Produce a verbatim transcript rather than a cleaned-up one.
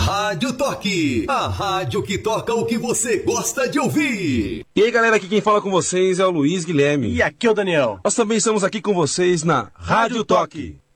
Rádio Toque, a rádio que toca o que você gosta de ouvir. E aí, galera, aqui quem fala com vocês é o Luiz Guilherme. E aqui é o Daniel. Nós também estamos aqui com vocês na Rádio Toque.